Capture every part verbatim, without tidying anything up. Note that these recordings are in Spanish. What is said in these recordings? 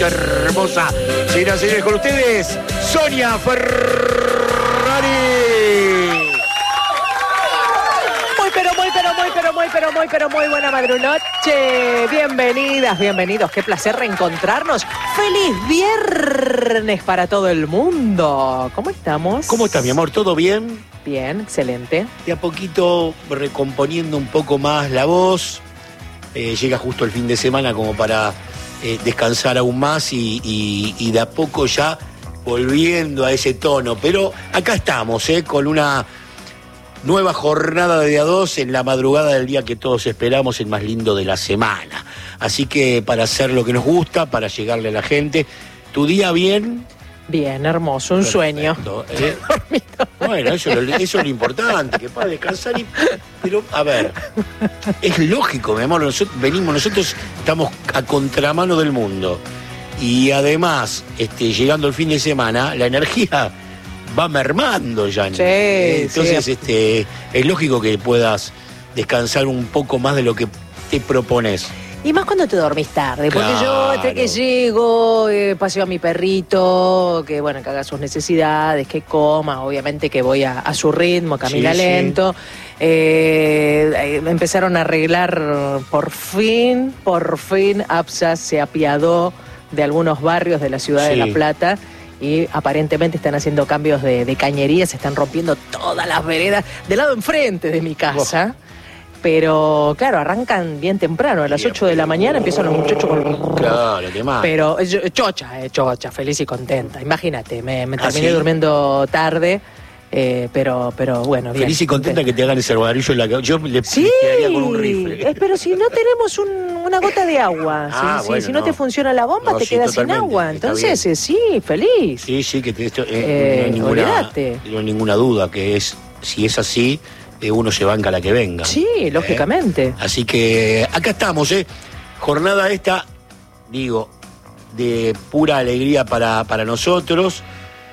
Hermosa. Señoras y señores, con ustedes, Sonia Ferrari. Muy, pero muy, pero muy, pero muy, pero muy, pero muy buena madrunoche. Bienvenidas, bienvenidos. Qué placer reencontrarnos. ¡Feliz viernes para todo el mundo! ¿Cómo estamos? ¿Cómo estás, mi amor? ¿Todo bien? Bien, excelente. De a poquito recomponiendo un poco más la voz. Eh, llega justo el fin de semana como para eh, descansar aún más y, y, y de a poco ya volviendo a ese tono. Pero acá estamos, eh, con una nueva jornada de día dos en la madrugada del día que todos esperamos, el más lindo de la semana. Así que para hacer lo que nos gusta, para llegarle a la gente. ¿Tu día bien? Bien, hermoso, un Perfecto, sueño. ¿eh? Bueno, eso, es lo- eso es lo importante, que para descansar y... Pero, a ver, es lógico, mi amor, nosotros venimos, nosotros estamos a contramano del mundo. Y además, este, llegando el fin de semana, la energía va mermando ya. Sí, Entonces, sí. este, es lógico que puedas descansar un poco más de lo que te propones. Y más cuando te dormís tarde, porque Claro. yo entre que llego, eh, paseo a mi perrito, que bueno, que haga sus necesidades, que coma, obviamente que voy a, a su ritmo, camina Sí, sí. lento. Eh, eh, empezaron a arreglar por fin, por fin, APSA se apiadó de algunos barrios de la ciudad de Sí. La Plata. Y aparentemente están haciendo cambios de, de cañería, se están rompiendo todas las veredas del lado enfrente de mi casa. Pero, claro, arrancan bien temprano, a las Bien, ocho de la mañana empiezan los muchachos con... Claro, qué más. Pero, eh, yo- chocha, eh, chocha, feliz y contenta. Imagínate, me, me ¿Ah, terminé sí? durmiendo tarde, eh, pero, pero bueno, bien. Feliz y contenta que te hagan ese arbolillo en la cabeza. Yo le Sí, tiraría con un rifle. eh, pero si no tenemos un- una gota de agua, Ah, si, si- bueno, si no, no. te funciona la bomba, No, te sí, quedas sin totalmente, agua. está Entonces, bien. eh, sí, feliz. Sí, sí, que te- esto, eh, Eh, no, hay ninguna, olvídate. no hay ninguna duda que es, si es así, eh, uno se banca la que venga. Sí, lógicamente. Así que acá estamos, ¿eh? Jornada esta, digo, de pura alegría para, para nosotros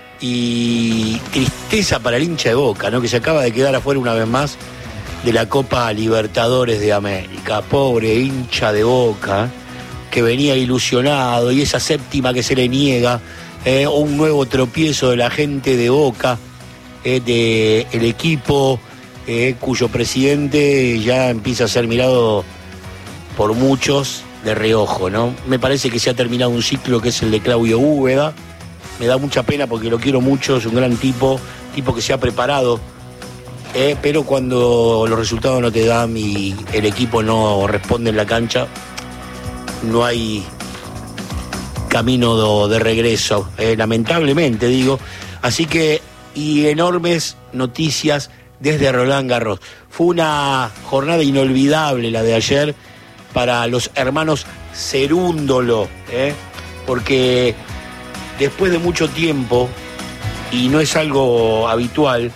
y tristeza para el hincha de Boca, ¿no? Que se acaba de quedar afuera una vez más de la Copa Libertadores de América. Pobre hincha de Boca, que venía ilusionado y esa séptima que se le niega, eh, un nuevo tropiezo de la gente de Boca, eh, de el equipo eh, cuyo presidente ya empieza a ser mirado por muchos de reojo, ¿no? Me parece que se ha terminado un ciclo que es el de Claudio Úbeda. Me da mucha pena porque lo quiero mucho, es un gran tipo, tipo que se ha preparado, eh, pero cuando los resultados no te dan y el equipo no responde en la cancha, no hay camino do- de regreso, eh, lamentablemente digo. Así que, y enormes noticias desde Roland Garros. Fue una jornada inolvidable la de ayer para los hermanos Cerúndolo, ¿eh? Porque después de mucho tiempo, y no es algo habitual,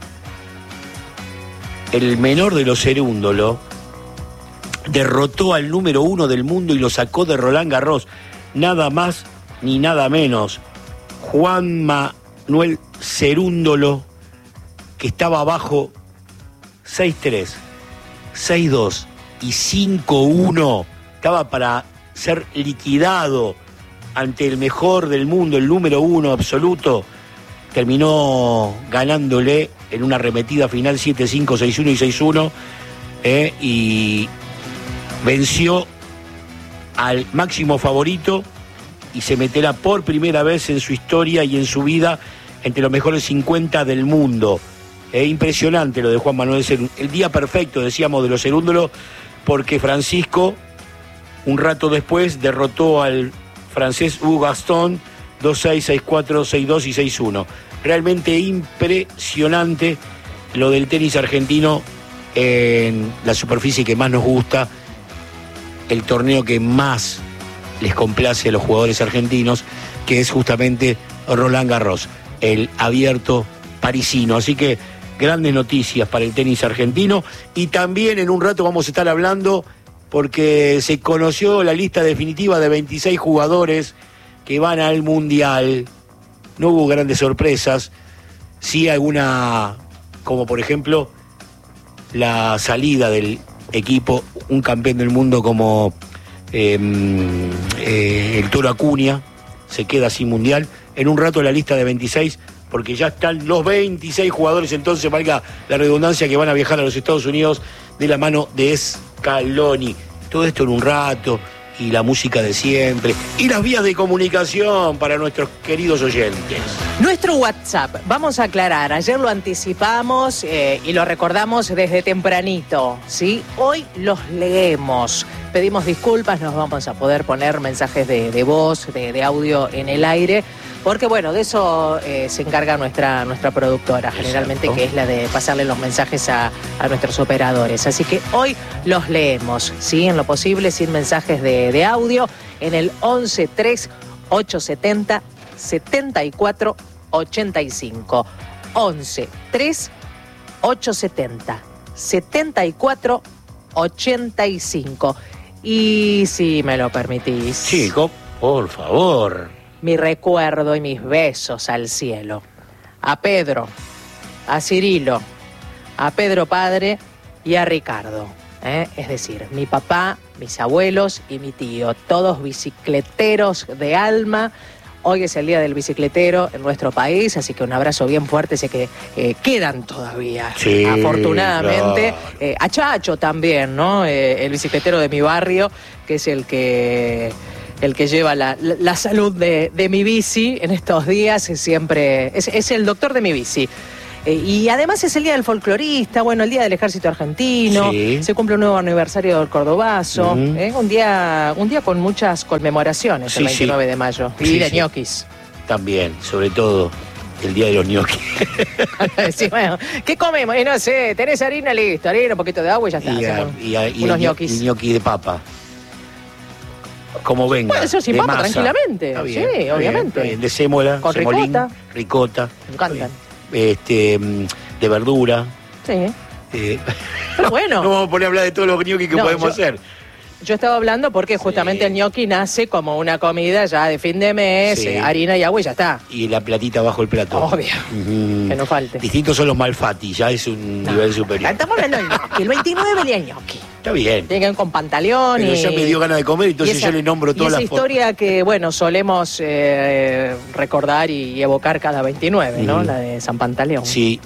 el menor de los Cerúndolo derrotó al número uno del mundo y lo sacó de Roland Garros. Nada más ni nada menos. Juan Manuel Cerúndolo, que estaba abajo seis tres, seis dos y cinco uno, estaba para ser liquidado ante el mejor del mundo, el número uno absoluto, terminó ganándole en una arremetida final siete cinco, seis uno y seis uno, eh, y venció al máximo favorito y se meterá por primera vez en su historia y en su vida entre los mejores cincuenta del mundo. Es impresionante lo de Juan Manuel Cerúndolo. El día perfecto, decíamos, de los Cerúndolo, porque Francisco, un rato después, derrotó al francés Hugo Gaston dos seis, seis cuatro, seis dos y seis uno. Realmente impresionante lo del tenis argentino en la superficie que más nos gusta, el torneo que más les complace a los jugadores argentinos, que es justamente Roland Garros, el abierto parisino. Así que grandes noticias para el tenis argentino. Y también en un rato vamos a estar hablando, porque se conoció la lista definitiva de veintiséis jugadores que van al Mundial. No hubo grandes sorpresas, sí alguna, como por ejemplo la salida del equipo, un campeón del mundo como eh, eh, el Toro Acuña se queda sin mundial. En un rato la lista de veintiséis, porque ya están los veintiséis jugadores, entonces valga la redundancia, que van a viajar a los Estados Unidos de la mano de Scaloni. Todo esto en un rato, y la música de siempre, y las vías de comunicación para nuestros queridos oyentes. Nuestro WhatsApp, vamos a aclarar, ayer lo anticipamos eh, y lo recordamos desde tempranito, ¿sí? Hoy los leemos. Pedimos disculpas, no vamos a poder poner mensajes de, de voz, de, de audio en el aire, porque bueno, de eso eh, se encarga nuestra, nuestra productora, generalmente, exacto, que es la de pasarle los mensajes a, a nuestros operadores. Así que hoy los leemos, ¿sí? En lo posible, sin mensajes de, de audio, en el once tres ocho setenta setenta y cuatro ochenta y cinco. once tres ocho setenta setenta y cuatro ochenta y cinco. Y si me lo permitís, chico, por favor, mi recuerdo y mis besos al cielo. A Pedro, a Cirilo, a Pedro padre y a Ricardo. ¿eh? Es decir, mi papá, mis abuelos y mi tío, todos bicicleteros de alma. Hoy es el Día del Bicicletero en nuestro país, así que un abrazo bien fuerte. Sé que eh, quedan todavía, sí, afortunadamente. Claro. Eh, a Chacho también, ¿no? Eh, el bicicletero de mi barrio, que es el que... el que lleva la, la, la salud de, de mi bici en estos días, es siempre es, es el doctor de mi bici. Eh, y además es el Día del Folclorista, bueno, el Día del Ejército Argentino, sí, se cumple un nuevo aniversario del Cordobazo, uh-huh. ¿eh? un día un día con muchas conmemoraciones, sí, el veintinueve sí. de mayo, y sí, de sí. ñoquis. También, sobre todo, el Día de los ñoquis. Sí, bueno, ¿qué comemos? Eh, no sé, tenés harina, listo, harina, un poquito de agua y ya está. Y, a, y, a, y unos ñoquis. Y ñoqui de papa. Como venga. Bueno, eso sin papa, masa, tranquilamente. Está bien, sí, está obviamente. Bien, está bien. De sémola, con semolín, ricota. ricota. Me encantan. Este, de verdura. Sí. Eh, Pero bueno. No vamos a poner a hablar de todos los ñoquis que no, podemos yo, hacer. Yo estaba hablando porque justamente sí. el ñoqui nace como una comida ya de fin de mes, sí. eh, harina y agua y ya está. Y la platita bajo el plato. Obvio. Uh-huh. Que no falte. Distintos son los malfatti, ya es un no. nivel superior. Estamos hablando del ñoqui. El veintinueve día ñoqui. Está bien. Tiene que ver con pantalón. Pero y... ya me dio ganas de comer, entonces esa, yo le nombro todas las fotos. Esa historia que, bueno, solemos eh, recordar y evocar cada veintinueve, ¿no? Mm. La de San Pantaleón. Sí.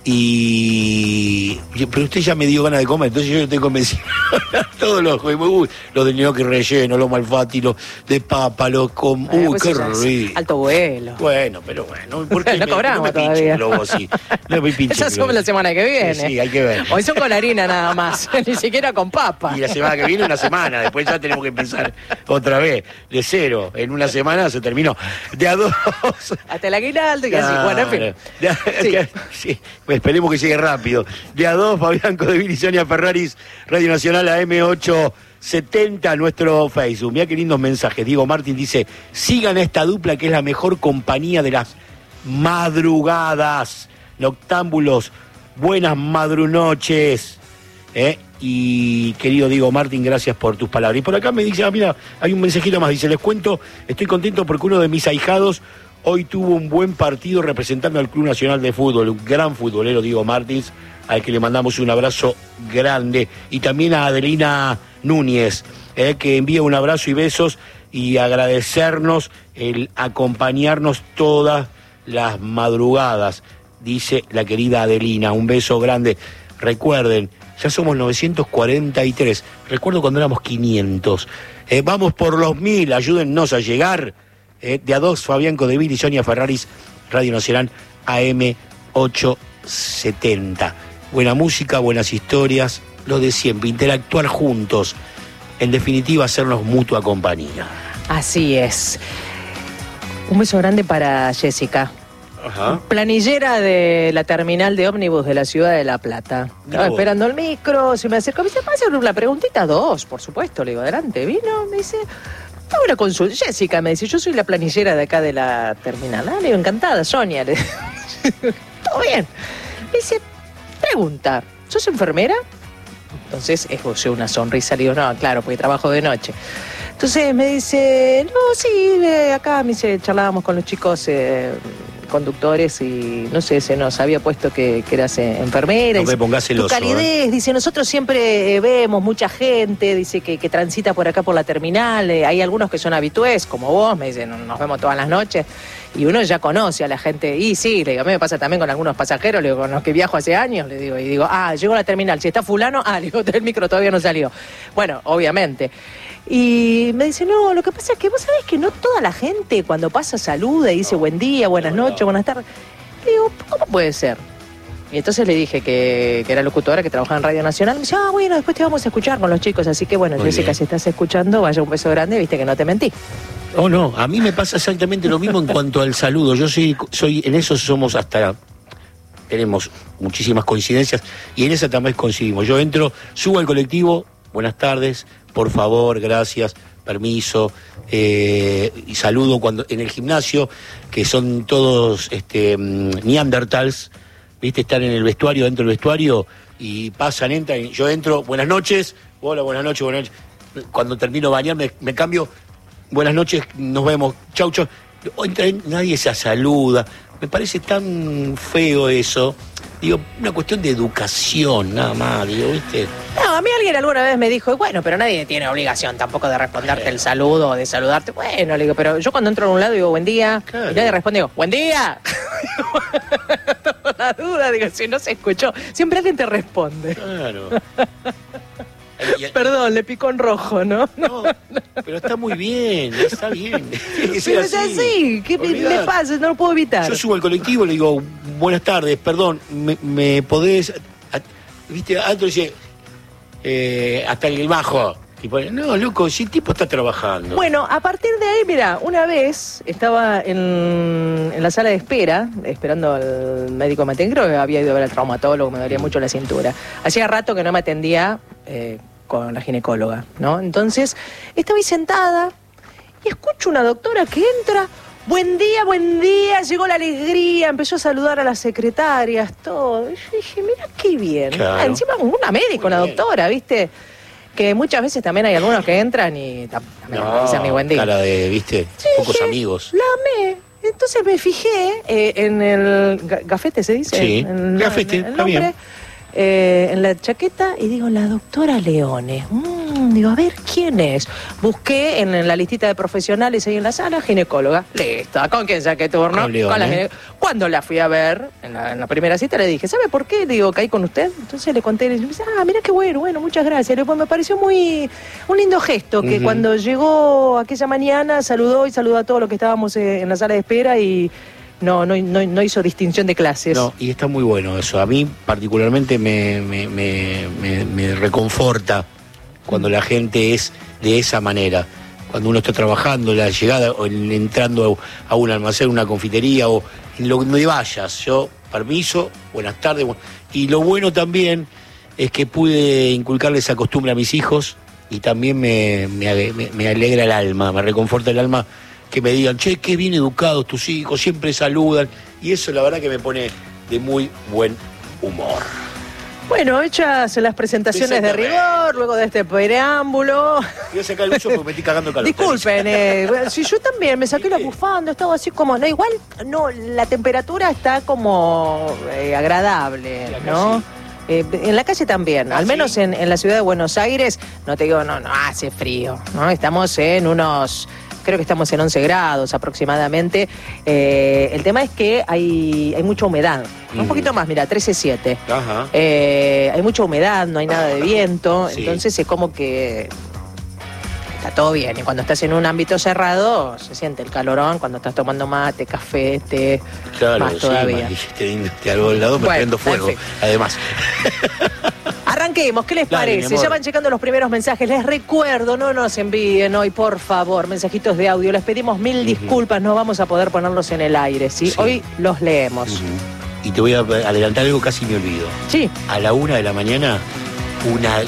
Y... Pero usted ya me dio ganas de comer, entonces yo estoy convencido. Todos los... Uy, los de ñoqui relleno, los malfatti, los de papa, los con... Uy, eh, pues qué rico. Alto vuelo. Bueno, pero bueno. ¿Por qué no me, cobramos no me todavía. Globo, sí. No me pinche Esas son la semana que viene. Sí, sí, hay que ver. Hoy son con harina nada más, ni siquiera con papa. Y la semana que viene una semana, después ya tenemos que empezar otra vez, de cero. En una semana se terminó. De a dos. Hasta el aguinaldo y claro. así. Bueno, en fin. De a, sí. Que, sí. Esperemos que llegue rápido. De a dos, Fabián Codevil y Sonia Ferraris, Radio Nacional A M ochocientos setenta, nuestro Facebook. Mirá qué lindos mensajes. Diego Martín dice, sigan a esta dupla que es la mejor compañía de las madrugadas. Noctámbulos, buenas madrunoches. ¿Eh? Y querido Diego Martín, gracias por tus palabras. Y por acá me dice, ah, mira, hay un mensajito más, dice, les cuento, estoy contento porque uno de mis ahijados hoy tuvo un buen partido representando al Club Nacional de Fútbol, un gran futbolero, Diego Martins, al que le mandamos un abrazo grande. Y también a Adelina Núñez, eh, que envía un abrazo y besos y agradecernos el acompañarnos todas las madrugadas, dice la querida Adelina. Un beso grande. Recuerden, ya somos novecientos cuarenta y tres. Recuerdo cuando éramos quinientos. Eh, vamos por los mil, ayúdennos a llegar. Eh, de a dos, Fabián Codevil y Sonia Ferraris, Radio Nacional A M ochocientos setenta. Buena música, buenas historias, lo de siempre, interactuar juntos. En definitiva, hacernos mutua compañía. Así es. Un beso grande para Jessica. Ajá. Planillera de la terminal de ómnibus de la ciudad de La Plata. Estaba no. esperando el micro, se me acercó, me dice, ¿puedo hacer una preguntita? Dos, por supuesto, le digo, adelante. Vino, me dice, tengo una consulta. Jessica me dice, yo soy la planillera de acá de la terminal. Ah, le digo, encantada, Sonia. Le... Todo bien. Me dice, pregunta, ¿sos enfermera? Entonces esbocé una sonrisa, le digo, no, claro, porque trabajo de noche. Entonces me dice, no, sí, eh, acá me dice, charlábamos con los chicos, eh, conductores y no sé, se nos había puesto que, que eras eh, enfermera. No me pongas celoso. Tu calidez, ¿eh? dice, nosotros siempre eh, vemos mucha gente, dice que, que transita por acá por la terminal, eh, hay algunos que son habitués, como vos, me dicen, nos vemos todas las noches, y uno ya conoce a la gente, y sí, le digo, a mí me pasa también con algunos pasajeros, le digo, con los que viajo hace años, le digo, y digo, ah, llego a la terminal, si está fulano, ah, le digo, el micro todavía no salió. Bueno, obviamente. Y me dice, no, lo que pasa es que vos sabés que no toda la gente cuando pasa saluda y dice buen día, buenas noches, buenas tardes. Le digo, ¿cómo puede ser? Y entonces le dije que, que era locutora, que trabajaba en Radio Nacional. Me dice, ah, bueno, después te vamos a escuchar con los chicos. Así que bueno, muy Jessica, bien. Si estás escuchando, vaya un beso grande, viste que no te mentí. Oh, no, a mí me pasa exactamente lo mismo en cuanto al saludo. Yo soy, soy en eso somos hasta... Tenemos muchísimas coincidencias y en esa también coincidimos. Yo entro, subo al colectivo, buenas tardes, por favor, gracias, permiso, eh, y saludo cuando en el gimnasio, que son todos este, neandertals, viste, están en el vestuario, dentro del vestuario, y pasan, entran, y yo entro, buenas noches, hola, buenas noches, buenas noches. Cuando termino de bañarme, me cambio, buenas noches, nos vemos, chau, chau. Entra, nadie se saluda, me parece tan feo eso. Digo, una cuestión de educación, nada más, digo, ¿viste? No, a mí alguien alguna vez me dijo, bueno, pero nadie tiene obligación tampoco de responderte el saludo o de saludarte. Bueno, le digo, pero yo cuando entro a un lado digo, buen día, claro. Y nadie responde, digo, buen día. Tengo la duda, digo, si no se escuchó, siempre alguien te responde. Claro. Perdón, le picó en rojo, ¿no? No, pero está muy bien, está bien. Pero es así, ¿qué me pasa? No lo puedo evitar. Yo subo al colectivo y le digo, buenas tardes, perdón, ¿me, me podés...? ¿Viste? Otro dice, eh, hasta el bajo. Y pone, no, loco, si el tipo está trabajando. Bueno, a partir de ahí, mira, una vez estaba en, en la sala de espera, esperando al médico que me atendía, creo que había ido a ver al traumatólogo, me dolía mucho la cintura. Hacía rato que no me atendía eh, con la ginecóloga, ¿no? Entonces, estaba ahí sentada y escucho una doctora que entra, buen día, buen día, llegó la alegría, empezó a saludar a las secretarias, todo. Y yo dije, mira qué bien. Claro. Ah, encima una médica, una doctora, ¿viste? Que muchas veces también hay algunos que entran y también no, dicen mi buen día. Cara de, viste, sí, pocos dije, amigos. La amé. Entonces me fijé eh, en el gafete, ¿se dice? Sí, en, gafete, en el está bien. Eh, en la chaqueta y digo, la doctora Leone. Mm, digo, a ver, ¿quién es? Busqué en, en la listita de profesionales ahí en la sala, ginecóloga. Listo, ¿con quién saqué turno? Con Leone. Con la gine... Cuando la fui a ver, en la, en la primera cita, le dije, ¿sabe por qué? Digo, caí con usted. Entonces le conté, y le dije, ah, mira qué bueno, bueno, muchas gracias. Pues me pareció muy un lindo gesto, que uh-huh. Cuando llegó aquella mañana, saludó y saludó a todos los que estábamos eh, en la sala de espera y... No, no, no, no hizo distinción de clases. No, y está muy bueno eso. A mí particularmente me, me, me, me, me reconforta cuando la gente es de esa manera. Cuando uno está trabajando, la llegada, o entrando a un almacén, una confitería, o en lo que vayas. Yo, permiso, buenas tardes. Y lo bueno también es que pude inculcarle esa costumbre a mis hijos y también me, me, me alegra el alma, me reconforta el alma que me digan, che, qué bien educados tus hijos, siempre saludan. Y eso la verdad que me pone de muy buen humor. Bueno, hechas las presentaciones de rigor, luego de este preámbulo. Voy a sacar el uso porque me estoy cagando calor. Disculpen, eh, si yo también me saqué la bufanda, estaba así como, no, igual, no, la temperatura está como eh, agradable, ¿no? Eh, en la calle también, ¿Ah, al menos sí? en, en la ciudad de Buenos Aires, no te digo, no, no hace frío, ¿no? Estamos en unos... Creo que estamos en once grados aproximadamente. Eh, el tema es que hay, hay mucha humedad. Mm. Un poquito más, mira, trece siete. Ajá. Eh, hay mucha humedad, no hay nada de viento. Sí. Entonces es como que está todo bien. Y cuando estás en un ámbito cerrado, se siente el calorón. Cuando estás tomando mate, café, té, claro, más sí, todavía. Te, te algo al lado, me bueno, prendo fuego, en fin. Además. Arranquemos, ¿qué les Dale, parece? Ya van checando los primeros mensajes. Les recuerdo, no nos envíen hoy, por favor, mensajitos de audio. Les pedimos mil uh-huh. disculpas, no vamos a poder ponerlos en el aire, ¿sí? sí. Hoy los leemos. Uh-huh. Y te voy a adelantar algo, casi me olvido. Sí. A la una de la mañana, una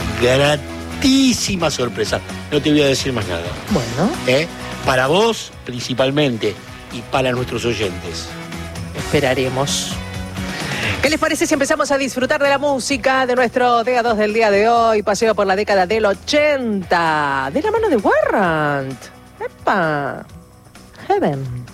gratísima sorpresa. No te voy a decir más nada. Bueno. ¿Eh? Para vos, principalmente, y para nuestros oyentes. Esperaremos. ¿Qué les parece si empezamos a disfrutar de la música de nuestro Día dos del día de hoy? Paseo por la década del ochenta. De la mano de Warrant. ¡Epa! Heaven.